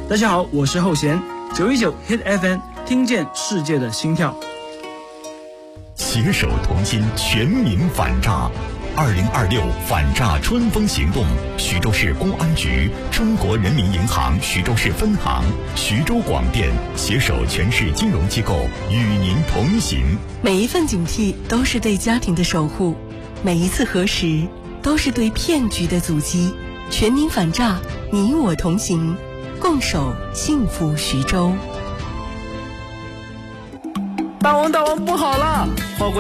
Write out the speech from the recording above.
大家好，我是后弦，919 Hit FM， 听见世界的心跳。 携手同心，全民反诈。2026反诈春风行动，徐州市公安局、中国人民银行徐州市分行、徐州广电携手全市金融机构与您同行。 每一份警惕都是对家庭的守护，每一次核实都是对骗局的阻击。全民反诈，你我同行，共守幸福徐州。 大王不好了，